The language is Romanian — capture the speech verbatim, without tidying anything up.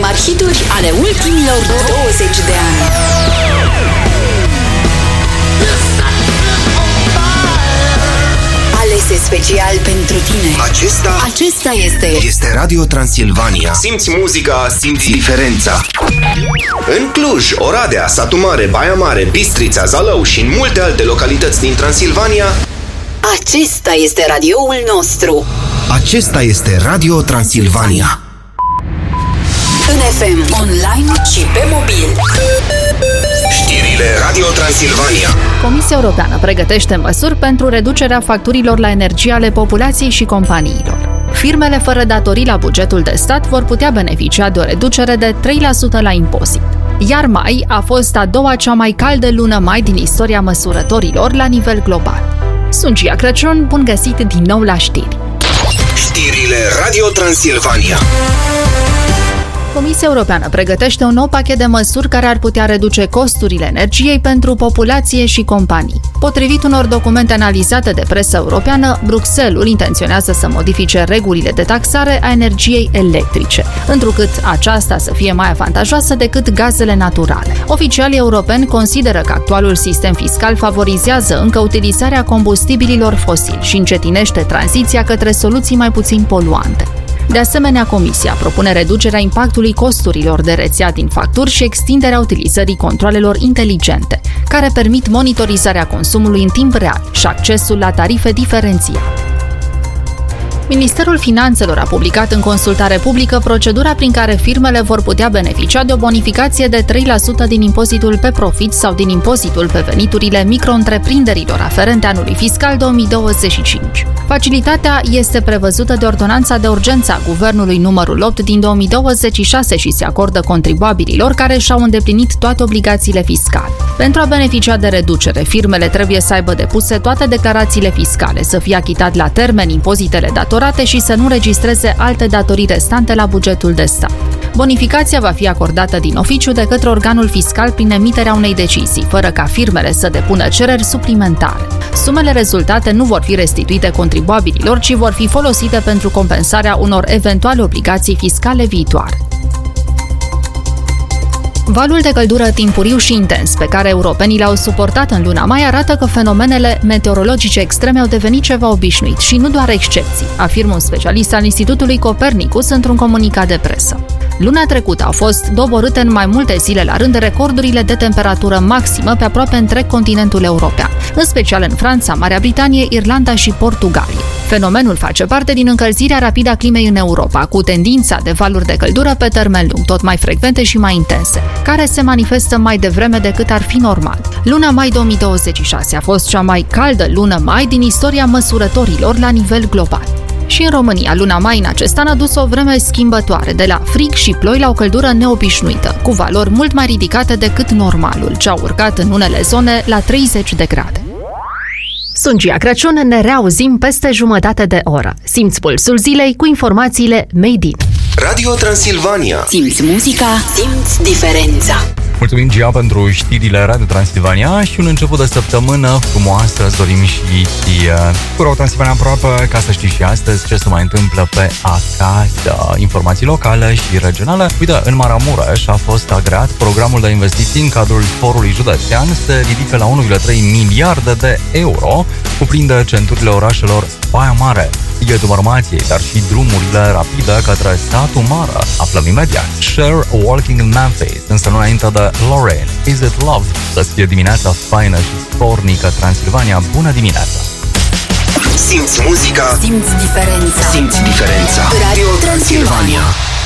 mari hituri ale ultimilor douăzeci de ani. Alese special pentru tine. Acesta Acesta este Este Radio Transilvania. Simți muzica, simți diferența. În Cluj, Oradea, Satu Mare, Baia Mare, Bistrița, Zalău și în multe alte localități din Transilvania, Acesta este radioul nostru. acesta este Radio Transilvania. În F M, online și pe mobil. Știrile Radio Transilvania. Comisia Europeană pregătește măsuri pentru reducerea facturilor la energie ale populației și companiilor. Firmele fără datorii la bugetul de stat vor putea beneficia de o reducere de trei la sută la impozit. Iar mai a fost a doua cea mai caldă lună mai din istoria măsurătorilor la nivel global. Sunt Gia Crăciun, bun găsit din nou la știri. Știrile Radio Transilvania. Comisia Europeană pregătește un nou pachet de măsuri care ar putea reduce costurile energiei pentru populație și companii. Potrivit unor documente analizate de presa europeană, Bruxelles intenționează să modifice regulile de taxare a energiei electrice, întrucât aceasta să fie mai avantajoasă decât gazele naturale. Oficialii europeni consideră că actualul sistem fiscal favorizează încă utilizarea combustibililor fosili și încetinește tranziția către soluții mai puțin poluante. De asemenea, Comisia propune reducerea impactului costurilor de rețea din facturi și extinderea utilizării controalelor inteligente, care permit monitorizarea consumului în timp real și accesul la tarife diferențiate. Ministerul Finanțelor a publicat în consultare publică procedura prin care firmele vor putea beneficia de o bonificație de trei la sută din impozitul pe profit sau din impozitul pe veniturile micro-întreprinderilor aferente anului fiscal două mii douăzeci și cinci. Facilitatea este prevăzută de ordonanța de urgență a Guvernului numărul opt din două mii douăzeci și șase și se acordă contribuabililor care și-au îndeplinit toate obligațiile fiscale. Pentru a beneficia de reducere, firmele trebuie să aibă depuse toate declarațiile fiscale, să fie achitat la termen impozitele datorate și să nu registreze alte datorii restante la bugetul de stat. Bonificația va fi acordată din oficiu de către organul fiscal prin emiterea unei decizii, fără ca firmele să depună cereri suplimentare. Sumele rezultate nu vor fi restituite contribuabililor, ci vor fi folosite pentru compensarea unor eventuale obligații fiscale viitoare. Valul de căldură timpuriu și intens pe care europenii l-au suportat în luna mai arată că fenomenele meteorologice extreme au devenit ceva obișnuit și nu doar excepții, afirmă un specialist al Institutului Copernicus într-un comunicat de presă. Luna trecută au fost doborâte în mai multe zile la rând recordurile de temperatură maximă pe aproape întreg continentul european, în special în Franța, Marea Britanie, Irlanda și Portugalia. Fenomenul face parte din încălzirea rapidă a climei în Europa, cu tendința de valuri de căldură pe termen lung, tot mai frecvente și mai intense, care se manifestă mai devreme decât ar fi normal. Luna mai două mii douăzeci și șase a fost cea mai caldă lună mai din istoria măsurătorilor la nivel global. Și în România, luna mai în acest an a dus o vreme schimbătoare, de la frig și ploi la o căldură neobișnuită, cu valori mult mai ridicate decât normalul, ce au urcat în unele zone la treizeci de grade. Sunt Gia Crăciun, ne reauzim peste jumătate de oră. Simți pulsul zilei cu informațiile Made in Radio Transilvania. Simți muzica, simți diferența. Mulțumim, Gia, pentru știrile Radio Transilvania și un început de săptămână frumoasă. Îți dorim și ție cu Radio Transilvania aproape, ca să știi și astăzi ce se mai întâmplă pe acasă. Informații locale și regionale. Uite, în Maramureș a fost agreat programul de investiții în cadrul forului județean. Se ridică la unu virgulă trei miliarde de euro, cuprinde centurile orașelor Baia Mare, Sighetul Informației, dar și drumurile rapide către Satu Mare. Aflăm imediat. Share Walking in Memphis, însă nu înainte de Lorraine. Is it love? Să-ți fie dimineața faină și spornică, Transilvania. Bună dimineața! Simți muzica, Simți diferența. simți diferența. Radio Transilvania.